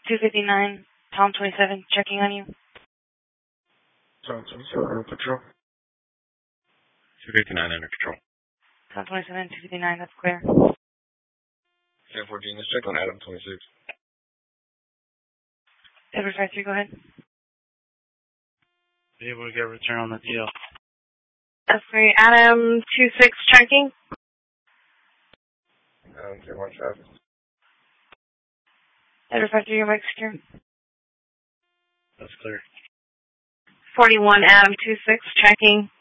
259, Tom 27, checking on you. Tom 27, under patrol. 259 under control. Tom 27, 259, that's clear. 1014, let's check on Adam 26. Edward 53, go ahead. Be able to get a return on the deal. That's great. Adam 26 checking. Adam 31 traffic. Edward 53, your mic secure. That's clear. 41 Adam 26 checking.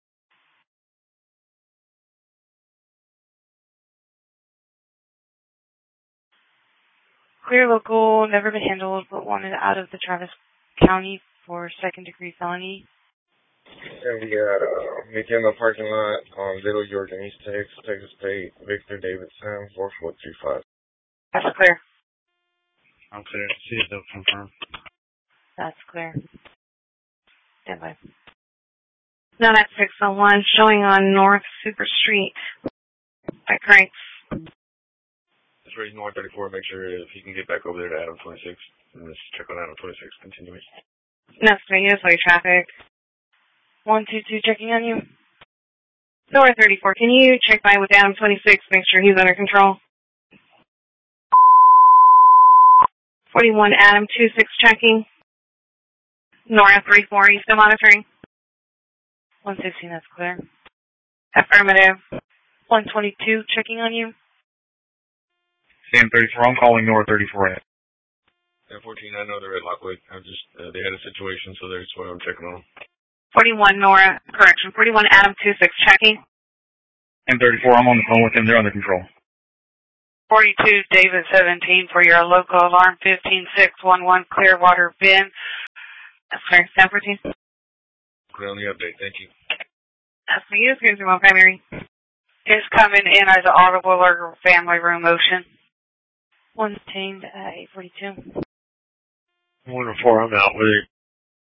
Clear local, never been handled, but wanted out of the Travis County for second-degree felony. And we got McKenna parking lot on Little York and East Texas State, Victor Davidson, 4435. That's clear. I'm clear. See if they'll confirm. That's clear. Stand by. No, that's 601 showing on North Super Street by Cranks. Let's raise North 34, make sure if he can get back over there to Adam 26. And let's check on Adam 26 continuing. That's great. Unify traffic. 122 checking on you. North 34, can you check by with Adam 26, make sure he's under control? 41 Adam 26 checking. Nora 34, are you still monitoring? 116, that's clear. Affirmative. 122 checking on you. Sam 34, I'm calling Nora 34. 1014, I know they're at Lockwood. They had a situation, so that's what I'm checking on. 41 Nora, correction, 41 Adam 26 checking. And 34, I'm on the phone with them. They're under control. 42 David 17 for your local alarm 15611 Clearwater Bend. That's clear. 1014. Clear on the update, thank you. That's for you. 301 primary. Is coming in as an audible or family room motion. 1 detained at 842. 104, I'm out with it.